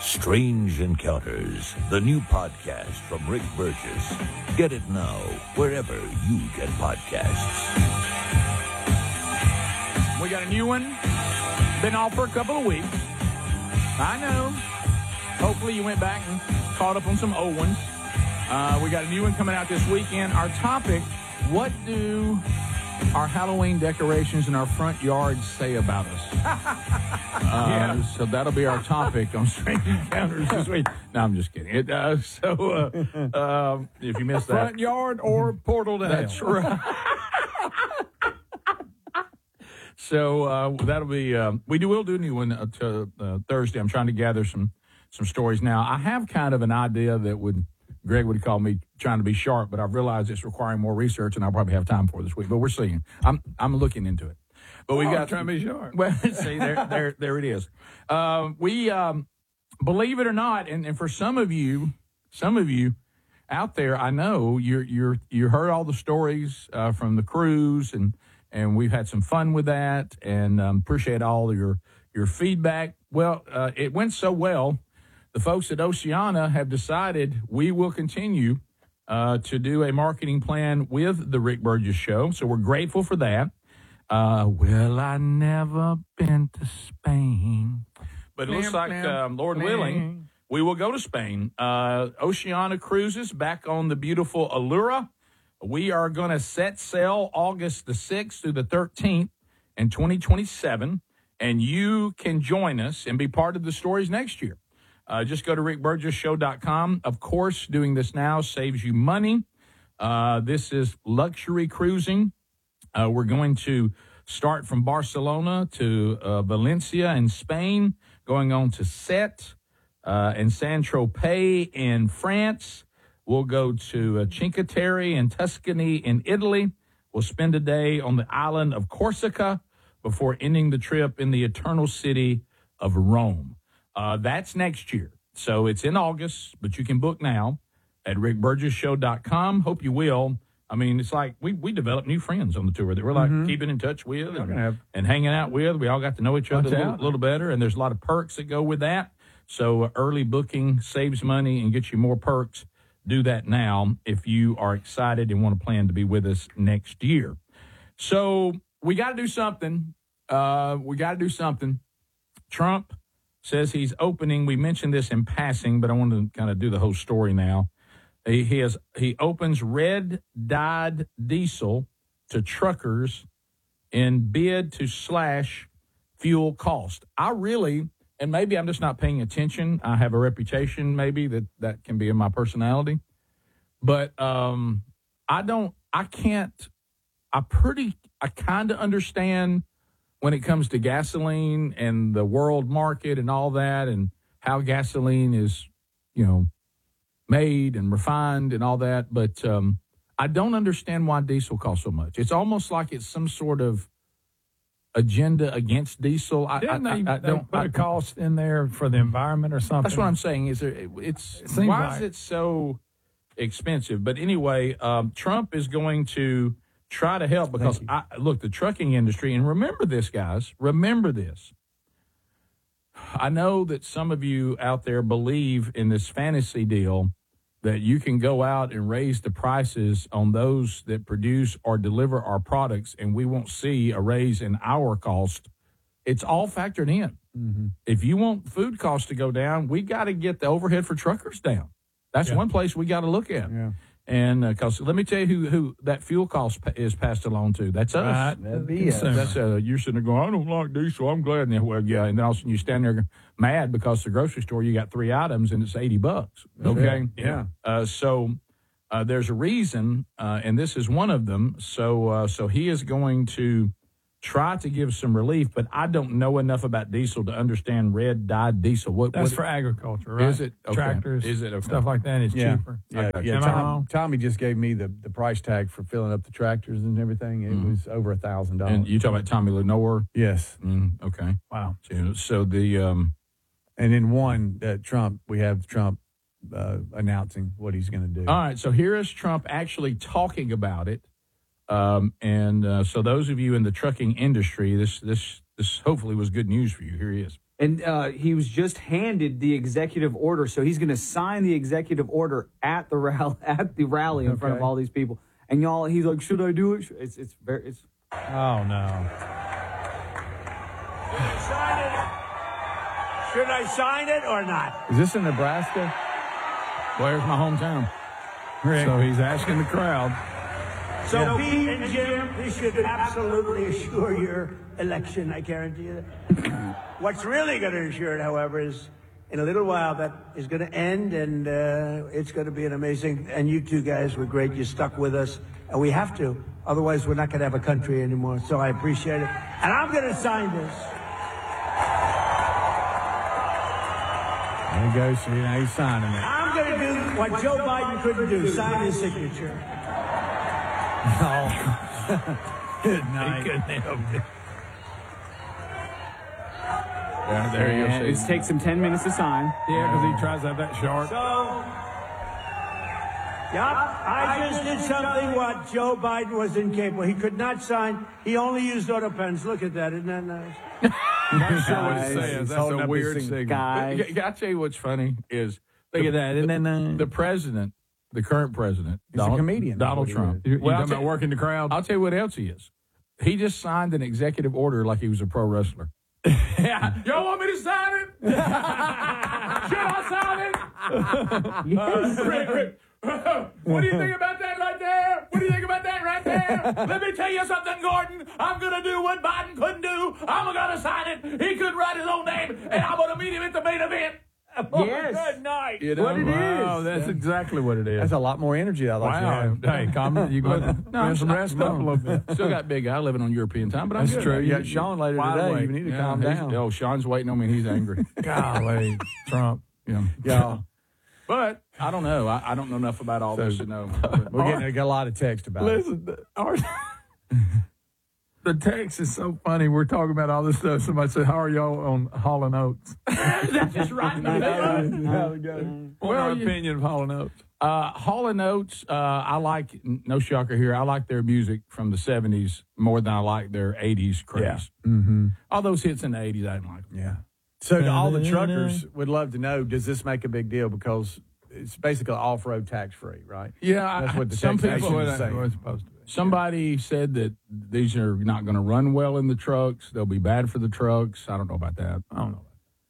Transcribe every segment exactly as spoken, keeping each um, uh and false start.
Strange Encounters, the new podcast from Rick Burgess. Get it now, wherever you get podcasts. We got a new one. Been off for a couple of weeks. I know. Hopefully you went back and caught up on some old ones. Uh, we got a new one coming out this weekend. Our topic, what do our Halloween decorations in our front yards say about us? uh, yeah. So that'll be our topic on Strange Encounters this week. No, I'm just kidding. It, uh, so uh, uh, if you missed that. Front yard or portal to That's hell. right. So uh, that'll be, uh, we do, will do a new one uh, to, uh, Thursday. I'm trying to gather some, some stories now. I have kind of an idea that would, Greg would call me trying to be sharp, but I've realized it's requiring more research, and I'll probably have time for it this week. But we're seeing. I'm I'm looking into it. But we've oh, got trying to be sharp. Well, see, there there there it is. Uh, we um, believe it or not, and, and for some of you, some of you out there, I know you're you're you heard all the stories uh, from the cruise, and and we've had some fun with that, and um, appreciate all your your feedback. Well, uh, it went so well. The folks at Oceana have decided we will continue uh, to do a marketing plan with the Rick Burgess Show. So we're grateful for that. Uh, well, I never been to Spain. But it looks like, um, Lord willing, we will go to Spain. Uh, Oceana Cruises back on the beautiful Allura. We are going to set sail August the sixth through the thirteenth in twenty twenty-seven. And you can join us and be part of the stories next year. Uh, just go to rick burgess show dot com. Of course, doing this now saves you money. Uh, this is luxury cruising. Uh, we're going to start from Barcelona to uh, Valencia in Spain, going on to Sète uh, and Saint-Tropez in France. We'll go to uh, Cinque Terre in Tuscany in Italy. We'll spend a day on the island of Corsica before ending the trip in the eternal city of Rome. Uh, that's next year. So it's in August, but you can book now at rick burgess show dot com. Hope you will. I mean, it's like we, we developed new friends on the tour that we're like mm-hmm. keeping in touch with and, have... and hanging out with. We all got to know each other a little, little better, and there's a lot of perks that go with that. So uh, early booking saves money and gets you more perks. Do that now if you are excited and want to plan to be with us next year. So we got to do something. Uh, we got to do something. Trump says he's opening, we mentioned this in passing, but I want to kind of do the whole story now. He, he, has, he opens red-dyed diesel to truckers in bid to slash fuel cost. I really, and maybe I'm just not paying attention. I have a reputation maybe that that can be in my personality. But um, I don't, I can't, I pretty, I kind of understand when it comes to gasoline and the world market and all that and how gasoline is, you know, made and refined and all that. But um, I don't understand why diesel costs so much. It's almost like it's some sort of agenda against diesel. I, Didn't I, they, I, I they don't put I, a cost in there for the environment or something? That's what I'm saying. Is there, it's it why like. is it so expensive? But anyway, um, Trump is going to try to help because, I, look, the trucking industry, and remember this, guys, remember this. I know that some of you out there believe in this fantasy deal that you can go out and raise the prices on those that produce or deliver our products, and we won't see a raise in our cost. It's all factored in. Mm-hmm. If you want food costs to go down, we got to get the overhead for truckers down. That's yeah. one place we got to look at. Yeah. And because uh, let me tell you who, who that fuel cost pa- is passed along to. That's us. Right. That'd be us. That's uh, you're sitting there going, I don't like diesel. I'm glad. And well, yeah. And then all of a sudden you stand there mad because the grocery store you got three items and it's eighty bucks. Okay. Yeah. yeah. Uh, so uh, there's a reason, uh, and this is one of them. So uh, so he is going to try to give some relief, but I don't know enough about diesel to understand red dyed diesel. What that's what, for agriculture, right? Is it okay. Tractors? Is it okay. Stuff like that is yeah. cheaper? Yeah, okay. yeah. Am Tom, I wrong? Tommy just gave me the, the price tag for filling up the tractors and everything. It mm-hmm. was over a thousand dollars. And you talking about Tommy Lenore? Yes. Mm, okay. Wow. So, so the um, and in one uh, Trump, we have Trump uh, announcing what he's going to do. All right. So here is Trump actually talking about it. Um, and uh, so those of you in the trucking industry, this this this hopefully was good news for you. Here he is. And uh, he was just handed the executive order, so he's going to sign the executive order at the rally, at the rally in front of Okay. all these people. And y'all, he's like, "Should I do it?" It's it's very it's. Oh, no. Sign it. Should I sign it or not? Is this in Nebraska? Where's my hometown? So he's asking the crowd. So, Pete and Jim, this should absolutely assure your election, I guarantee you that. What's really going to assure it, however, is in a little while that is going to end, and uh, it's going to be an amazing, and you two guys were great. You stuck with us, and we have to. Otherwise, we're not going to have a country anymore, so I appreciate it. And I'm going to sign this. There you go. See, now he's signing it. I'm going to do what Joe Biden couldn't do, sign his signature. Good night. He couldn't help it. Yeah, there you And go. it takes him ten minutes to sign. Yeah, because he tries to have that sharp. So, yep, I just did something what Joe Biden was incapable. He could not sign. He only used auto pens. Look at that. Isn't that nice? Not sure what it Guys, says. he's That's holding a up weird his signal. Guys. I, I tell you what's funny is Look at that. And then uh, the president, the current president, He's a Donald, comedian. Donald That's what he Trump. You, you Well, I'll talking tell- about working the crowd? I'll tell you what else he is. He just signed an executive order like he was a pro wrestler. Yeah. Y'all want me to sign it? Should I sign it? Uh, Rick, Rick, what do you think about that right there? What do you think about that right there? Let me tell you something, Gordon. I'm going to do what Biden couldn't do. I'm going to sign it. He couldn't write his own name, and I'm going to meet him at the main event. Yes. Good night. You know? What it is. Wow, that's exactly what it is. that's a lot more energy. I like Wow. to have. Hey, calm You go No, I'm some not- rest no. up a little bit. Still got big guy living on European time, but I'm That's good. true. You got Sean later Wide today. awake. You need to Yeah, calm he's- down. Oh, Sean's waiting on me, and he's angry. Golly, Trump. Yeah. Yeah. But I don't know. I, I don't know enough about all this to know. But- We're getting got a lot of text about it. Listen, the, our, the text is so funny. We're talking about all this stuff. Somebody said, "How are y'all on Hall and Oates?" That's just right. Well, Well, our you- opinion of Hall and Oates. Uh, Hall and Oates, uh, I like, no shocker here, I like their music from the seventies more than I like their eighties craze. Yeah. Mm-hmm. All those hits in the eighties, I didn't like them. Yeah. So to all the truckers would love to know, does this make a big deal? Because it's basically off-road tax-free, right? Yeah, That's I- what the some taxation people, is That's saying. what it's supposed to be. somebody said that these are not going to run well in the trucks. They'll be bad for the trucks. I don't know about that. I don't know.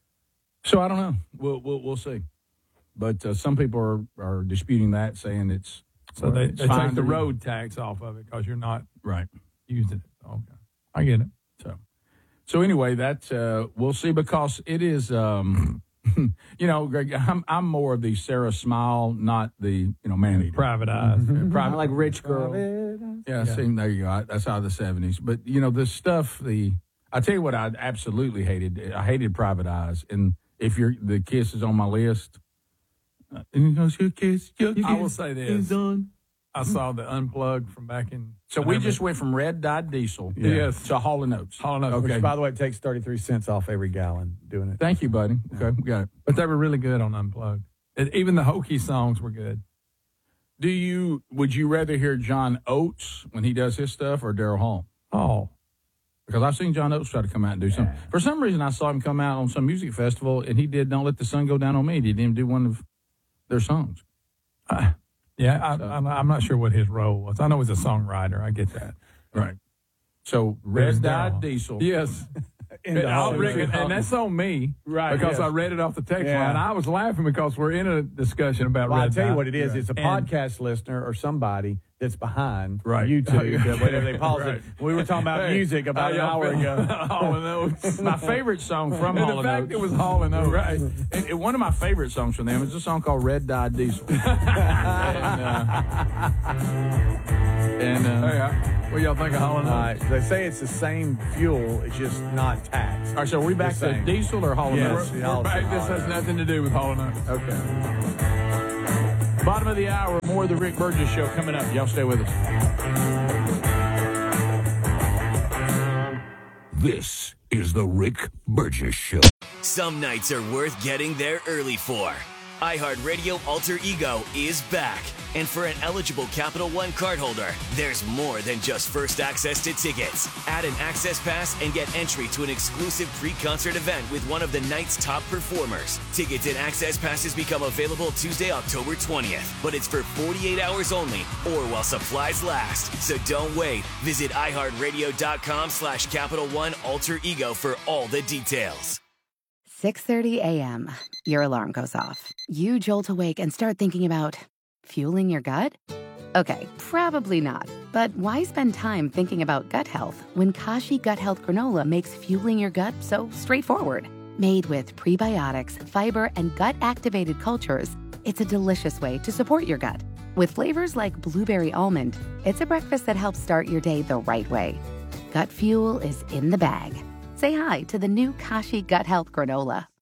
So I don't know. We'll we'll, we'll see. But uh, some people are, are disputing that, saying it's So they, it's they fine take the to- road tax off of it because you're not right. using it. Okay, I get it. So, so anyway, that uh, we'll see because it is. Um, you know, Greg, I'm I'm more of the Sarah Smile, not the you know man eater. Private eyes. I Private, like rich girl. yeah, see, there you go. That's out of the seventies. But you know, the stuff. The I tell you what, I absolutely hated. I hated Private Eyes, and if you're the Kiss is on my list. Uh, and you know, your kiss, your kiss I will say this. is on. I saw the Unplugged from back in. So we just went from Red Dyed Diesel, Yes. to Hall and Oates. Hall and Oates. Okay. Which, by the way, it takes thirty-three cents off every gallon doing it. Thank you, buddy. Okay, we got it. But they were really good on Unplugged. And even the hokey songs were good. Do you would you rather hear John Oates when he does his stuff or Daryl Hall? Oh, Because I've seen John Oates try to come out and do something. For some reason, I saw him come out on some music festival, and he did "Don't Let the Sun Go Down on Me." He didn't even do one of their songs. uh, yeah. I, I'm, I'm not sure what his role was. I know he's a songwriter. I get that. Right. So There's Red Dyed Daryl. Diesel. Yes. In And, the I'll hole. bring it- and that's on me, Right, Because yes. I read it off the text Yeah. line. I was laughing because we're in a discussion about. Well, I'll Red tell you Dot. what it is. It's a And- podcast listener or somebody that's behind Right. YouTube. that whenever they pause Right. it. We were talking about Hey, music about an how hour y'all feel? ago. Hall and Oates. My favorite song from And Hall the and fact Oates. it was Hall and Oates. Right. And, and one of my favorite songs from them is a song called Red Dyed Diesel. and uh, and uh, Hey, I- what y'all think of Hall and All Oates? right. They say it's the same fuel. It's just not taxed. all right, so are we back Just to saying. Diesel or Hall and Yes. Oates? We're, Yeah, I'll we're back. say This Hall has and nothing to do with Hall and Oates. Okay. Bottom of the hour, more of the Rick Burgess Show coming up. Y'all stay with us. This is the Rick Burgess Show. Some nights are worth getting there early for. iHeartRadio Alter Ego is back. And for an eligible Capital One cardholder, there's more than just first access to tickets. Add an access pass and get entry to an exclusive pre-concert event with one of the night's top performers. Tickets and access passes become available Tuesday, October twentieth, but it's for forty-eight hours only or while supplies last. So don't wait. Visit iHeartRadio.com slash Capital One Alter Ego for all the details. six thirty a.m. Your alarm goes off. You jolt awake and start thinking about fueling your gut? Okay, probably not. But why spend time thinking about gut health when Kashi Gut Health Granola makes fueling your gut so straightforward? Made with prebiotics, fiber, and gut-activated cultures, it's a delicious way to support your gut. With flavors like blueberry almond, it's a breakfast that helps start your day the right way. Gut fuel is in the bag. Say hi to the new Kashi Gut Health Granola.